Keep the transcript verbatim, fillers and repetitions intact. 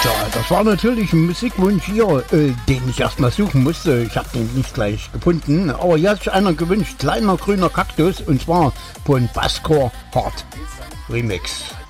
Tja, das war natürlich ein Musikwunsch hier, äh, den ich erstmal suchen musste. Ich habe den nicht gleich gefunden. Aber hier hat sich einer gewünscht, kleiner grüner Kaktus, und zwar von Basscore Hard Remix.